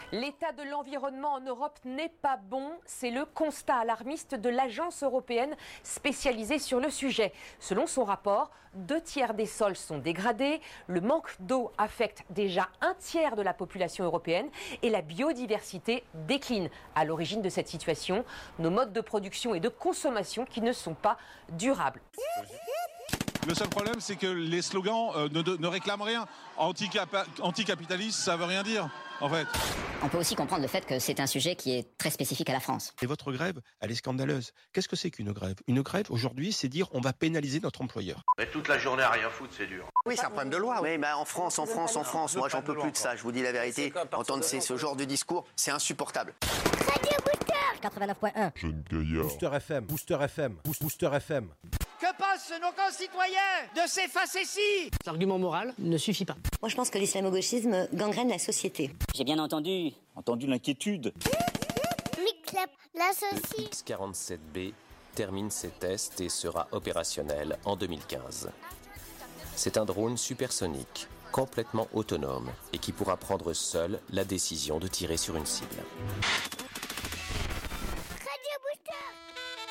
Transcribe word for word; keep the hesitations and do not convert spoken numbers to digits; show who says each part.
Speaker 1: L'état de l'environnement en Europe n'est pas bon, c'est le constat alarmiste de l'agence européenne spécialisée sur le sujet. Selon son rapport, deux tiers des sols sont dégradés, le manque d'eau affecte déjà un tiers de la population européenne et la biodiversité décline. À l'origine de cette situation, nos modes de production et de consommation qui ne sont pas durables.
Speaker 2: Le seul problème, c'est que les slogans euh, ne, ne réclament rien. Anticapa- anticapitaliste, ça veut rien dire, en fait.
Speaker 3: On peut aussi comprendre le fait que c'est un sujet qui est très spécifique à la France.
Speaker 4: Et votre grève, elle est scandaleuse. Qu'est-ce que c'est qu'une grève ? Une grève, aujourd'hui, c'est dire on va pénaliser notre employeur.
Speaker 5: Mais toute la journée à rien foutre, c'est dur.
Speaker 6: Oui, c'est un problème de loi. Oui, bah en France, en France, en France, moi j'en peux plus de ça, je vous dis la vérité. Entendre ces, ce genre de discours, c'est insupportable.
Speaker 3: Radio Booster quatre-vingt-neuf point un.
Speaker 7: Jeune gaillard.
Speaker 8: Booster F M, Booster F M, Booster F M.
Speaker 9: Que pensent nos concitoyens de ces facéties ?
Speaker 10: L'argument moral ne suffit pas.
Speaker 11: Moi, je pense que l'islamo-gauchisme gangrène la société.
Speaker 3: J'ai bien entendu.
Speaker 12: Entendu l'inquiétude.
Speaker 13: Miclep, la saucisse.
Speaker 14: X quarante-sept B termine ses tests et sera opérationnel en deux mille quinze. C'est un drone supersonique, complètement autonome et qui pourra prendre seul la décision de tirer sur une cible.